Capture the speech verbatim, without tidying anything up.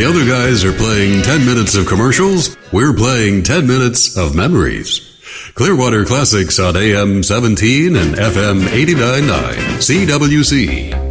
other guys are playing ten minutes of commercials, we're playing ten minutes of memories. Clearwater Classics on A M seventeen and F M eighty-nine point nine C W C.